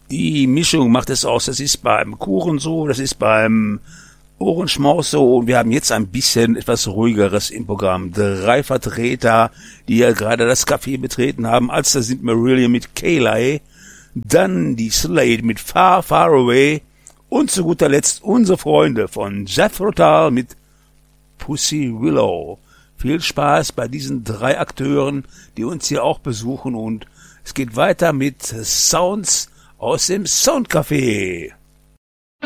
Die Mischung macht es aus. Das ist beim Kuchen so, das ist beim Ohrenschmaus so und wir haben jetzt ein bisschen etwas ruhigeres im Programm. 3 Vertreter, die ja gerade das Café betreten haben. Als da sind Marillion mit Kaylai, dann die Slade mit Far, Far Away und zu guter Letzt unsere Freunde von Jethro Tull mit Pussy Willow. Viel Spaß bei diesen 3 Akteuren, die uns hier auch besuchen und es geht weiter mit Sounds aus dem Soundcafé.